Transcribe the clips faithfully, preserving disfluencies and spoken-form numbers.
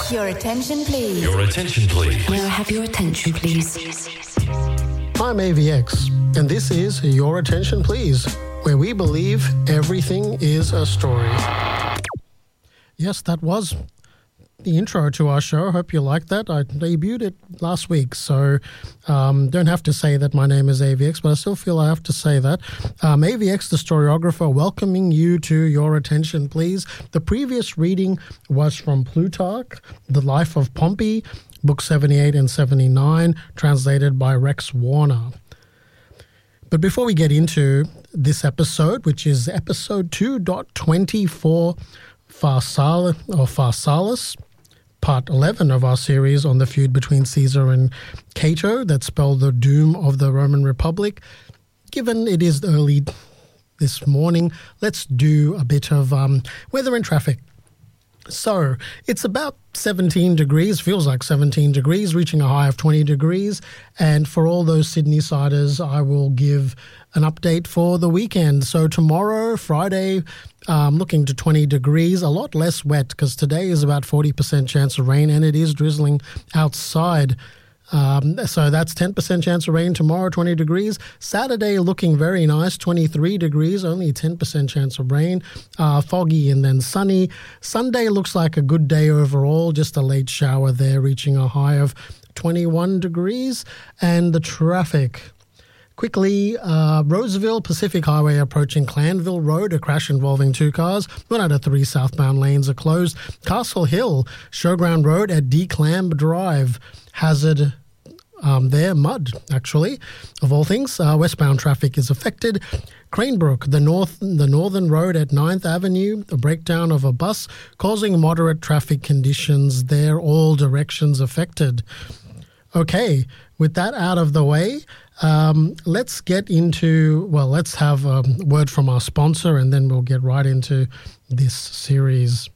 Your attention, please. Your attention, please. May I have your attention, please? I'm A V X, and this is Your Attention, Please, where we believe everything is a story. Yes, that was the intro to our show. Hope you liked that. I debuted it last week, so um, don't have to say that my name is A V X, but I still feel I have to say that. Um, A V X, the historiographer, welcoming you to Your Attention, Please. The previous reading was from Plutarch, The Life of Pompey, Book seventy-eight and seventy-nine, translated by Rex Warner. But before we get into this episode, which is episode two point twenty-four, Pharsal, or Pharsalus, part eleven of our series on the feud between Caesar and Cato that spelled the doom of the Roman Republic. Given it is early this morning, let's do a bit of um, weather and traffic. So it's about seventeen degrees, feels like seventeen degrees, reaching a high of twenty degrees. And for all those Sydney-siders, I will give an update for the weekend. So tomorrow, Friday, um, looking to twenty degrees, a lot less wet because today is about forty percent chance of rain and it is drizzling outside. Um, so that's ten percent chance of rain tomorrow, twenty degrees. Saturday looking very nice, twenty-three degrees, only ten percent chance of rain. Uh, foggy and then sunny. Sunday looks like a good day overall, just a late shower there, reaching a high of twenty-one degrees. And the traffic. Quickly, uh, Roseville Pacific Highway approaching Clanville Road, a crash involving two cars. One out of three southbound lanes are closed. Castle Hill, Showground Road at Declamb Drive. Hazard um, there, mud, actually, of all things. Uh, westbound traffic is affected. Cranebrook, the north, the northern road at ninth Avenue, a breakdown of a bus causing moderate traffic conditions there, all directions affected. Okay, with that out of the way, um, let's get into, well, let's have a word from our sponsor and then we'll get right into this series.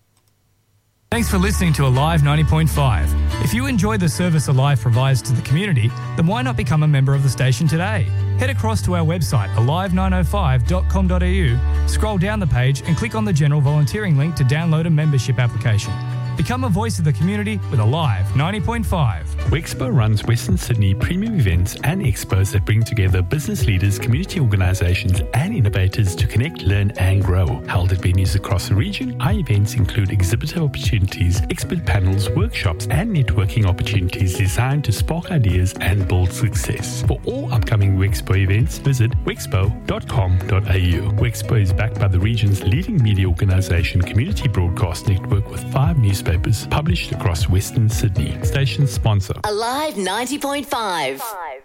Thanks for listening to Alive ninety point five. If you enjoy the service Alive provides to the community, then why not become a member of the station today? Head across to our website, alive nine oh five dot com dot a u, scroll down the page and click on the general volunteering link to download a membership application. Become a voice of the community with Alive ninety point five. Wexpo runs Western Sydney premium events and expos that bring together business leaders, community organisations and innovators to connect, learn and grow. Held at venues across the region, our events include exhibitor opportunities, expert panels, workshops and networking opportunities designed to spark ideas and build success. For all upcoming Wexpo events, visit wexpo dot com dot a u. Wexpo is backed by the region's leading media organisation, Community Broadcast Network, with five newspapers papers published across Western Sydney. Station sponsor. Alive ninety point five.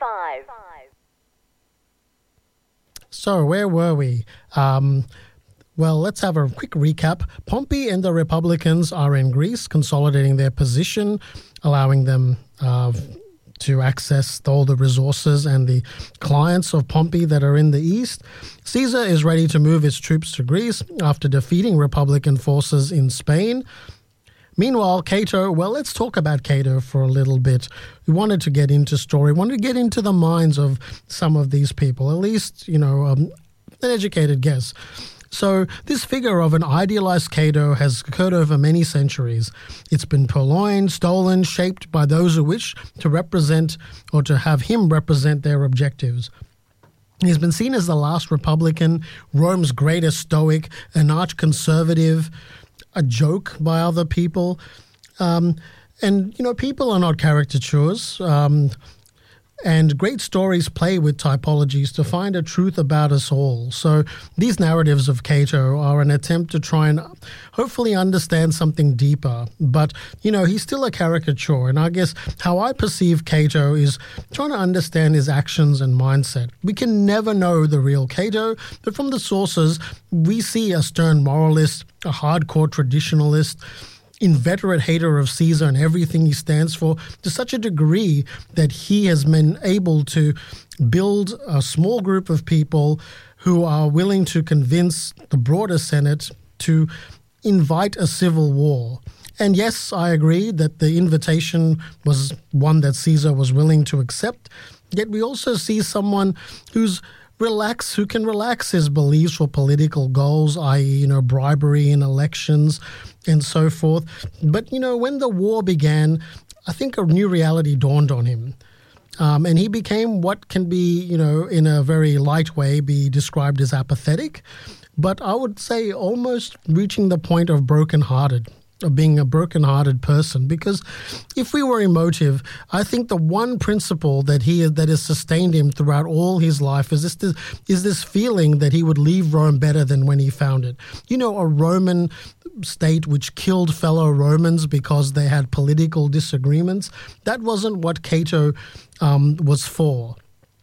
So where were we? Um, well, let's have a quick recap. Pompey and the Republicans are in Greece, consolidating their position, allowing them uh, to access all the resources and the clients of Pompey that are in the east. Caesar is ready to move his troops to Greece after defeating Republican forces in Spain. Meanwhile, Cato, well, let's talk about Cato for a little bit. We wanted to get into story, wanted to get into the minds of some of these people, at least, you know, um, an educated guess. So this figure of an idealized Cato has occurred over many centuries. It's been purloined, stolen, shaped by those who wish to represent or to have him represent their objectives. He's been seen as the last Republican, Rome's greatest Stoic, an arch-conservative, a joke by other people. Um, and, you know, people are not caricatures. Um, and great stories play with typologies to find a truth about us all. So these narratives of Cato are an attempt to try and hopefully understand something deeper. But, you know, he's still a caricature. And I guess how I perceive Cato is trying to understand his actions and mindset. We can never know the real Cato, but from the sources, we see a stern moralist, a hardcore traditionalist, inveterate hater of Caesar and everything he stands for, to such a degree that he has been able to build a small group of people who are willing to convince the broader Senate to invite a civil war. And yes, I agree that the invitation was one that Caesar was willing to accept, yet we also see someone who's relax, who can relax his beliefs for political goals, that is, you know, bribery in elections and so forth. But, you know, when the war began, I think a new reality dawned on him. Um, and he became what can be, you know, in a very light way, be described as apathetic. But I would say almost reaching the point of brokenhearted, of being a broken-hearted person. Because if we were emotive, I think the one principle that he that has sustained him throughout all his life is this is this feeling that he would leave Rome better than when he found it. You know, a Roman state which killed fellow Romans because they had political disagreements, that wasn't what Cato um, was for.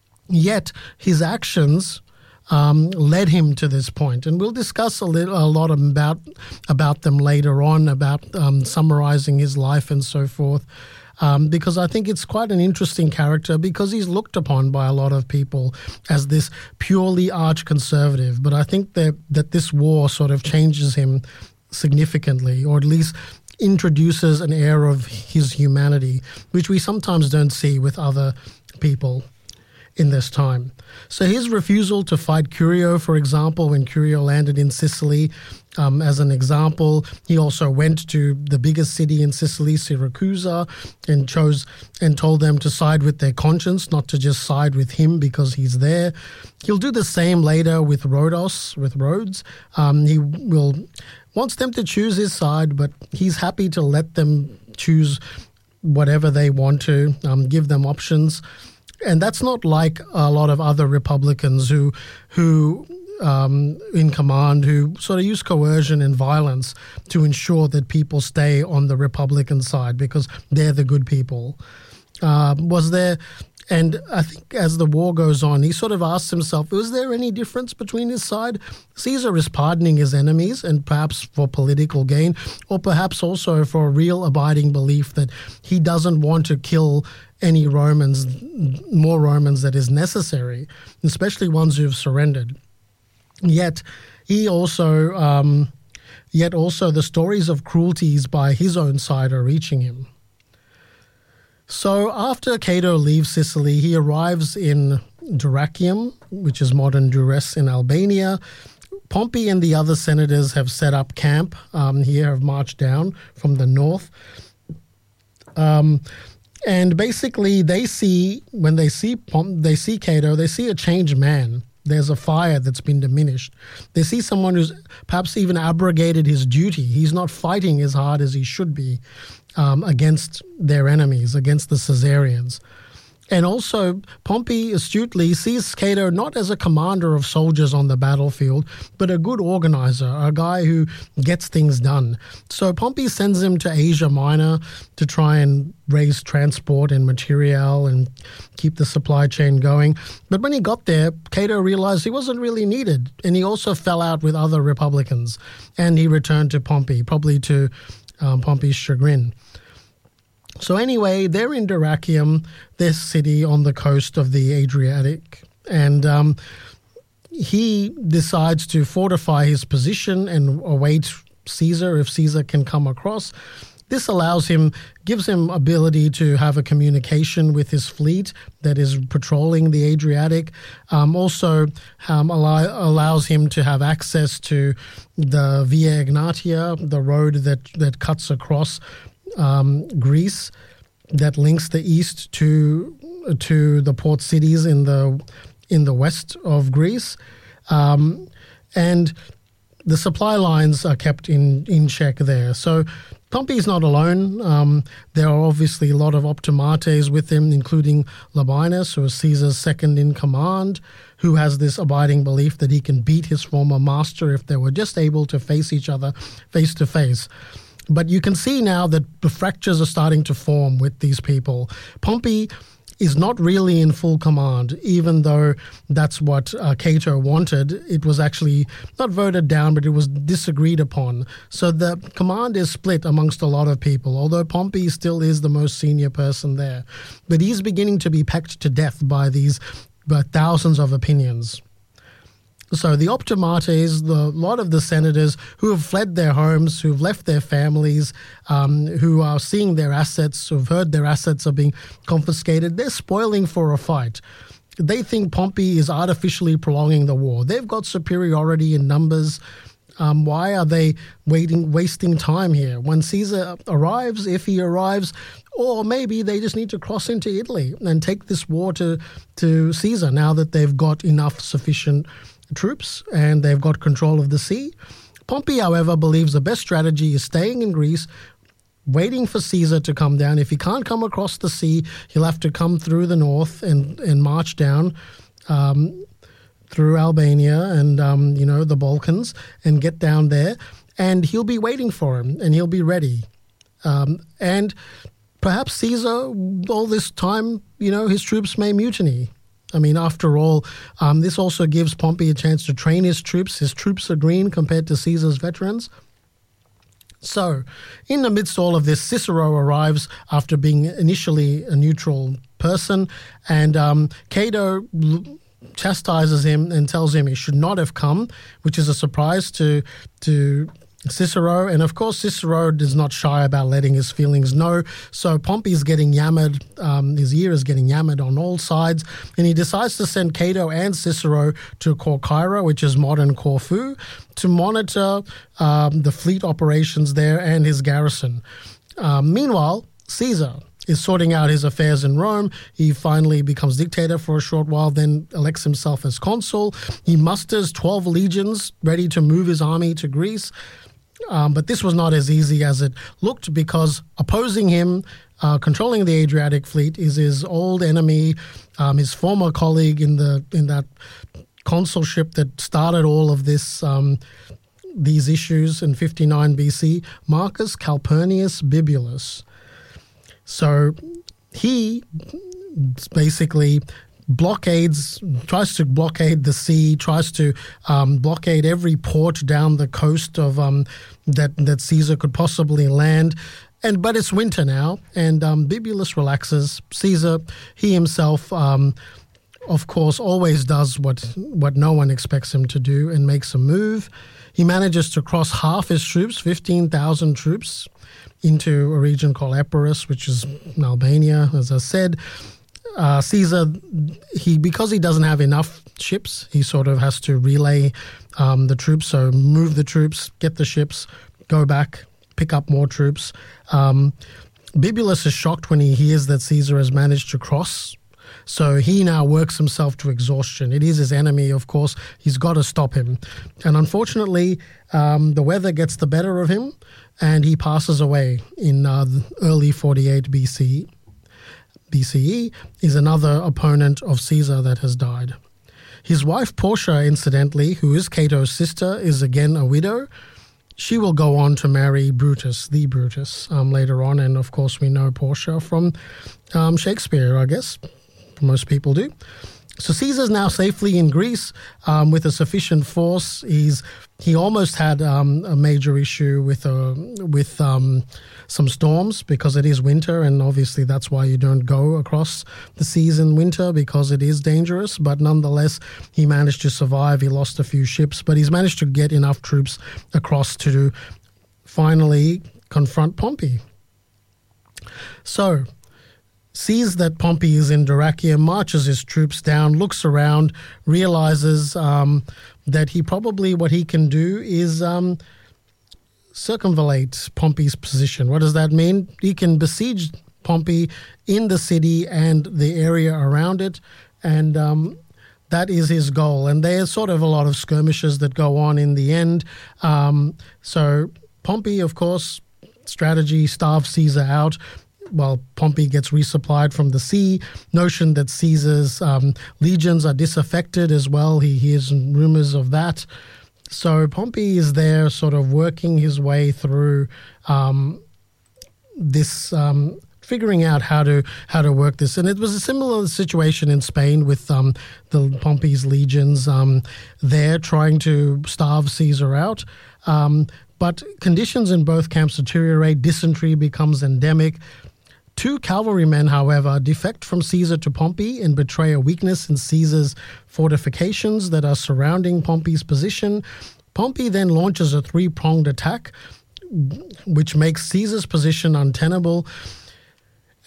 Yet his actions Um, led him to this point. And we'll discuss a, little, a lot about about them later on, about um, summarizing his life and so forth, um, because I think it's quite an interesting character because he's looked upon by a lot of people as this purely arch-conservative. But I think that, that this war sort of changes him significantly, or at least introduces an air of his humanity, which we sometimes don't see with other people in this time. So his refusal to fight Curio, for example, when Curio landed in Sicily, um, as an example, he also went to the biggest city in Sicily, Syracusa, and chose and told them to side with their conscience, not to just side with him because he's there. He'll do the same later with Rhodos, with Rhodes. Um, he will wants them to choose his side, but he's happy to let them choose whatever they want to, um, give them options. And that's not like a lot of other Republicans who, who um, in command, who sort of use coercion and violence to ensure that people stay on the Republican side because they're the good people. Uh, was there, and I think as the war goes on, he sort of asks himself, was there any difference between his side? Caesar is pardoning his enemies, and perhaps for political gain, or perhaps also for a real abiding belief that he doesn't want to kill any Romans, more Romans that is necessary, especially ones who have surrendered. Yet he also, um, yet also the stories of cruelties by his own side are reaching him. So after Cato leaves Sicily, he arrives in Dyrrachium, which is modern Durrës in Albania. Pompey and the other senators have set up camp um, here, have marched down from the north. Um, and basically they see, when they see Pom- they see Cato, they see a changed man. There's a fire that's been diminished. They see someone who's perhaps even abrogated his duty. He's not fighting as hard as he should be um, against their enemies, against the Caesarians. And also, Pompey astutely sees Cato not as a commander of soldiers on the battlefield, but a good organizer, a guy who gets things done. So Pompey sends him to Asia Minor to try and raise transport and material and keep the supply chain going. But when he got there, Cato realized he wasn't really needed, and he also fell out with other Republicans, and he returned to Pompey, probably to um, Pompey's chagrin. So anyway, they're in Dyrrachium, this city on the coast of the Adriatic, and um, he decides to fortify his position and await Caesar if Caesar can come across. This allows him, gives him ability to have a communication with his fleet that is patrolling the Adriatic. Um, also um, allow, allows him to have access to the Via Egnatia, the road that, that cuts across Um, Greece, that links the east to to the port cities in the in the west of Greece, um, and the supply lines are kept in, in check there. So Pompey's not alone. Um, there are obviously a lot of optimates with him, including Labienus, who is Caesar's second in command, who has this abiding belief that he can beat his former master if they were just able to face each other face to face. But you can see now that the fractures are starting to form with these people. Pompey is not really in full command, even though that's what uh, Cato wanted. It was actually not voted down, but it was disagreed upon. So the command is split amongst a lot of people, although Pompey still is the most senior person there. But he's beginning to be pecked to death by these by thousands of opinions. So the optimates, the lot of the senators who have fled their homes, who've left their families, um, who are seeing their assets, who've heard their assets are being confiscated, they're spoiling for a fight. they think Pompey is artificially prolonging the war. They've got superiority in numbers. Um, why are they waiting, wasting time here? When Caesar arrives, if he arrives, or maybe they just need to cross into Italy and take this war to, to Caesar now that they've got enough sufficient troops and they've got control of the sea. Pompey, however, believes the best strategy is staying in Greece, waiting for Caesar to come down. If he can't come across the sea, he'll have to come through the north and, and march down um, through Albania and, um, you know, the Balkans and get down there. And he'll be waiting for him and he'll be ready. Um, and perhaps Caesar, all this time, you know, his troops may mutiny. I mean, after all, um, this also gives Pompey a chance to train his troops. His troops are green compared to Caesar's veterans. So, in the midst of all of this, Cicero arrives after being initially a neutral person, and um, Cato chastises him and tells him he should not have come, which is a surprise to to Cicero. And of course, Cicero is not shy about letting his feelings know. So Pompey's getting yammered, um, his ear is getting yammered on all sides, and he decides to send Cato and Cicero to Corcyra, which is modern Corfu, to monitor um, the fleet operations there and his garrison. Um, meanwhile, Caesar is sorting out his affairs in Rome. He finally becomes dictator for a short while, then elects himself as consul. He musters twelve legions ready to move his army to Greece. Um, but this was not as easy as it looked, because opposing him, uh, controlling the Adriatic fleet, is his old enemy, um, his former colleague in the in that consulship that started all of this um, these issues in fifty-nine B C, Marcus Calpurnius Bibulus. So he basically blockades, tries to blockade the sea, tries to um, blockade every port down the coast of um, that that Caesar could possibly land. And but it's winter now, and um, Bibulus relaxes. Caesar, he himself, um, of course, always does what what no one expects him to do and makes a move. He manages to cross half his troops, fifteen thousand troops, into a region called Epirus, which is in Albania, as I said. Uh, Caesar, he because he doesn't have enough ships, he sort of has to relay um, the troops. So move the troops, get the ships, go back, pick up more troops. Um, Bibulus is shocked when he hears that Caesar has managed to cross. So he now works himself to exhaustion. It is his enemy, of course. He's got to stop him. And unfortunately, um, the weather gets the better of him, and he passes away in uh, early forty-eight B C E. B C E is another opponent of Caesar that has died. His wife Portia, incidentally, who is Cato's sister, is again a widow. She will go on to marry Brutus, the Brutus, um, later on. And of course, we know Portia from um, Shakespeare, I guess. Most people do. So Caesar's now safely in Greece um, with a sufficient force. He's he almost had um, a major issue with uh, with um, some storms, because it is winter, and obviously that's why you don't go across the seas in winter, because it is dangerous. But nonetheless, he managed to survive. He lost a few ships, but he's managed to get enough troops across to finally confront Pompey. So sees that Pompey is in Dyrrhachium, marches his troops down, looks around, realizes um, that he probably, what he can do is um, circumvallate Pompey's position. What does that mean? He can besiege Pompey in the city and the area around it, and um, that is his goal. And there's sort of a lot of skirmishes that go on in the end. Um, so Pompey, of course, strategy, starves Caesar out. Well, Pompey gets resupplied from the sea. Notion that Caesar's um, legions are disaffected as well. He hears rumors of that. So Pompey is there sort of working his way through um, this, um, figuring out how to how to work this. And it was a similar situation in Spain with um, the Pompey's legions um, there trying to starve Caesar out. Um, but conditions in both camps deteriorate. Dysentery becomes endemic. Two cavalrymen, however, defect from Caesar to Pompey and betray a weakness in Caesar's fortifications that are surrounding Pompey's position. Pompey then launches a three-pronged attack, which makes Caesar's position untenable.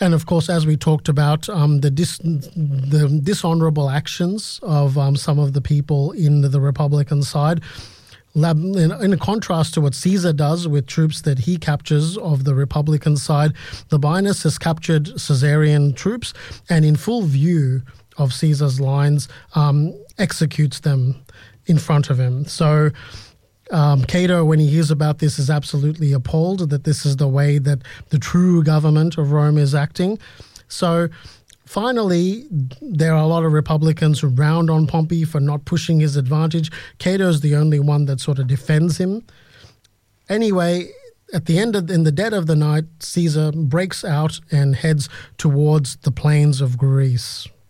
And of course, as we talked about, um, the dis- the dishonorable actions of um, some of the people in the Republican side, in, in contrast to what Caesar does with troops that he captures of the Republican side, Labienus has captured Caesarian troops and in full view of Caesar's lines, um, executes them in front of him. So Um, Cato, when he hears about this, is absolutely appalled that this is the way that the true government of Rome is acting. So finally, there are a lot of Republicans who round on Pompey for not pushing his advantage. Cato's the only one that sort of defends him. Anyway, at the end of, in the dead of the night, Caesar breaks out and heads towards the plains of Greece.